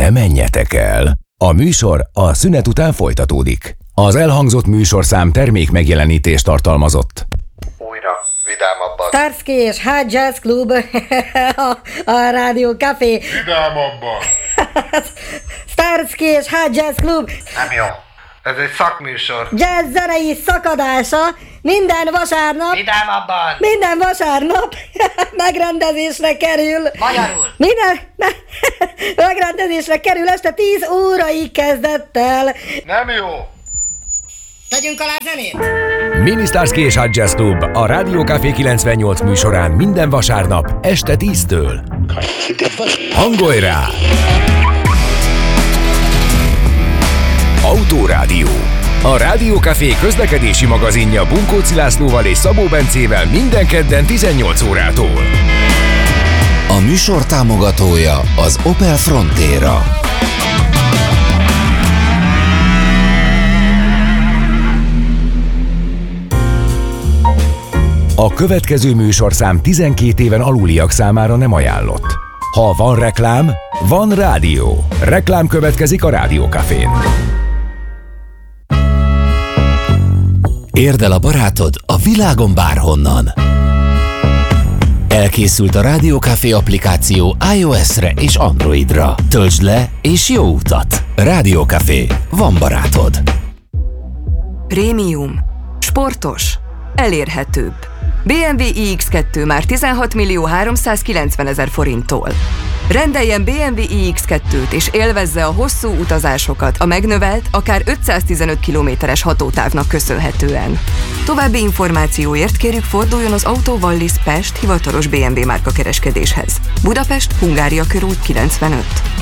ne menjetek el. A műsor a szünet után folytatódik. Az elhangzott műsorszám termék megjelenítést tartalmazott. Újra, vidámabban. Starsky és Hot Jazz Club a Rádió Café. Vidámabban. Starsky és Hot Jazz Club. Nem jó. Ez egy szakműsor. Jazz zenei szakadása minden vasárnap. Vidámabban. Minden vasárnap megrendezésre kerül. Magyarul. Megrendezésre kerül este 10 óraig kezdettel. Nem jó. Tegyünk alá zenét. Mini Starsky és Hot Jazz Club a Rádió Café 98 műsorán minden vasárnap este 10-től. Hangolj rá! Autórádió. A Rádió Café közlekedési magazinja Bunkóczi Lászlóval és Szabó Bencével minden kedden 18 órától. A műsor támogatója az Opel Frontera. A következő műsorszám 12 éven aluliak számára nem ajánlott. Ha van reklám, van rádió. Reklám következik a Rádió Cafén. Érd el a barátod a világon bárhonnan. Elkészült a Rádió Café applikáció iOS-re és Androidra. Töltsd le és jó utat! Rádió Café. Van barátod. Prémium. Sportos. Elérhetőbb. BMW iX2 már 16.390.000 forinttól. Rendeljen BMW iX2-t és élvezze a hosszú utazásokat a megnövelt, akár 515 kilométeres hatótávnak köszönhetően. További információért kérjük forduljon az Auto Wallis Pest hivatalos BMW márka kereskedéshez. Budapest, Hungária körút 95.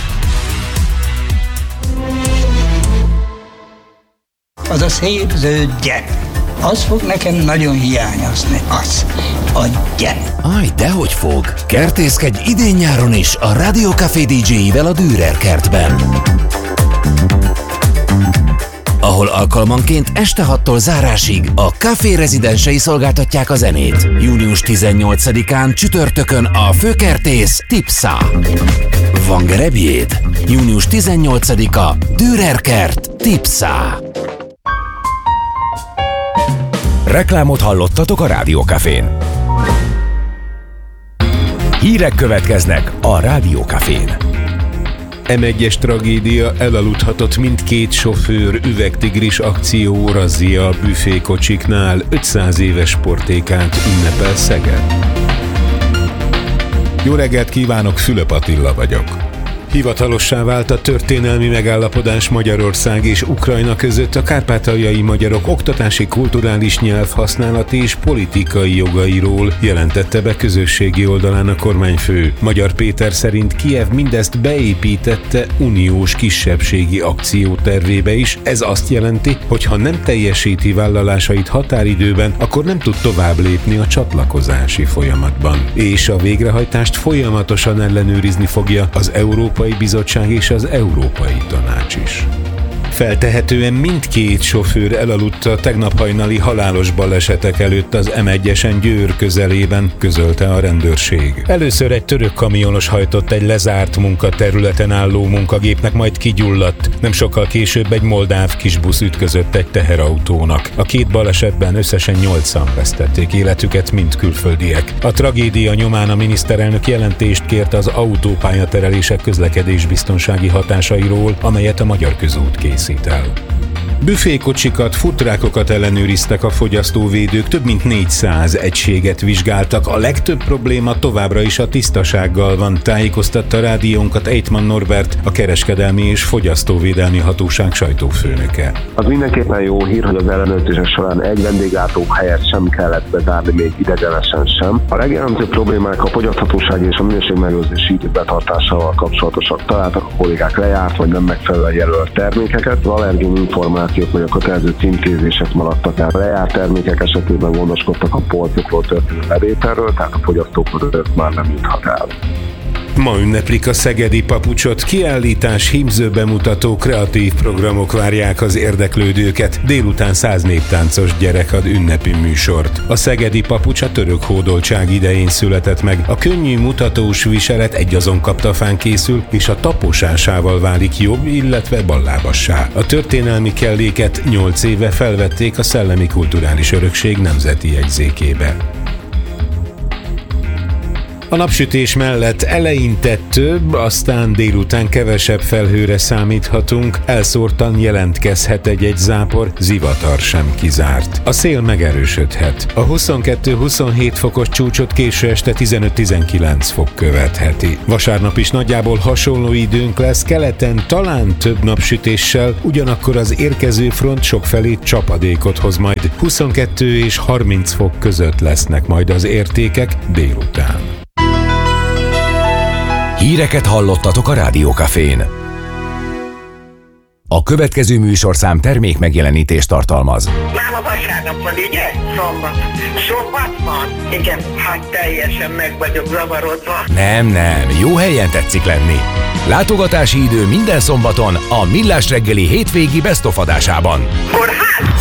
Az a szép zöld gyere. Az fog nekem nagyon hiányozni, az. A gyere. Aj, dehogy fog! Kertészkedj idén-nyáron is a Rádió Café DJ-ivel a Dürer kertben. Ahol alkalmanként este 6-tól zárásig a Café rezidensei szolgáltatják a zenét. Június 18-án csütörtökön a főkertész Tipsa. Van gerebjéd? Június 18-a Dürer kert Tipsa. Reklámot hallottatok a Rádió Cafén. Hírek következnek a Rádió Cafén. M1-es tragédia, elaludhatott mindkét sofőr, üvegtigris akció, razzia a büfékocsiknál, 500 éves sportékát ünnepel Szeged. Jó reggelt kívánok, Fülöp Attila vagyok. Hivatalossá vált a történelmi megállapodás Magyarország és Ukrajna között a kárpátaljai magyarok oktatási, kulturális nyelvhasználati és politikai jogairól, jelentette be közösségi oldalán a kormányfő. Magyar Péter szerint Kijev mindezt beépítette uniós kisebbségi akciótervébe is. Ez azt jelenti, hogy ha nem teljesíti vállalásait határidőben, akkor nem tud tovább lépni a csatlakozási folyamatban. És a végrehajtást folyamatosan ellenőrizni fogja az Európai Bizottság és az Európai Tanács is. Feltehetően mindkét sofőr elaludt a tegnap hajnali halálos balesetek előtt az M1-esen Győr közelében, közölte a rendőrség. Először egy török kamionos hajtott egy lezárt munkaterületen álló munkagépnek, majd kigyulladt. Nem sokkal később egy moldáv kisbusz ütközött egy teherautónak. A két balesetben összesen 8-an vesztették életüket, mind külföldiek. A tragédia nyomán a miniszterelnök jelentést kért az autópályaterelések közlekedésbiztonsági hatásairól, amelyet a Magyar Közút készít el. Büfékocsikat, futrákokat ellenőriztek a fogyasztóvédők, több mint 400 egységet vizsgáltak. A legtöbb probléma továbbra is a tisztasággal van, tájékoztatta rádiónkat Eitman Norbert, a Kereskedelmi és Fogyasztóvédelmi Hatóság sajtófőnöke. Az mindenképpen jó hír, hogy az ellenőrzések során egy vendéglátóhelyet sem kellett bezárni, még idegenesen sem. A legjelentősebb problémák a fogyaszthatósági és a minőségmegőrzési idők betartásával kapcsolatosak. Találtak a kollégák lejárt vagy nem megfelelően jelölt termékeket, az allergén információk vagy a kötelező címkézések maradtak el. A lejárt termékek esetében gondoskodtak a polcokról történő levételről, tehát a fogyasztókhoz már nem juthat el. Ma ünneplik a Szegedi Papucsot, kiállítás, hímzőbemutató, kreatív programok várják az érdeklődőket, délután 100 néptáncos gyerek ad ünnepi műsort. A Szegedi Papucs a török hódoltság idején született meg, a könnyű mutatós viselet egyazon kaptafán készül, és a taposásával válik jobb, illetve ballábassá. A történelmi kelléket 8 éve felvették a Szellemi Kulturális Örökség nemzeti jegyzékébe. A napsütés mellett eleinte több, aztán délután kevesebb felhőre számíthatunk, elszórtan jelentkezhet egy zápor, zivatar sem kizárt. A szél megerősödhet. A 22-27 fokos csúcsot késő este 15-19 fok követheti. Vasárnap is nagyjából hasonló időnk lesz, keleten talán több napsütéssel, ugyanakkor az érkező front sokfelé csapadékot hoz majd. 22 és 30 fok között lesznek majd az értékek délután. Híreket hallottatok a Rádió Cafén. A következő műsorszám termék megjelenítést tartalmaz. Már a vasárnap van, ugye? Szombat van? Igen, hát teljesen meg vagyok zavarodva. Nem, jó helyen tetszik lenni. Látogatási idő minden szombaton a Millás reggeli hétvégi best of adásában. Kórház?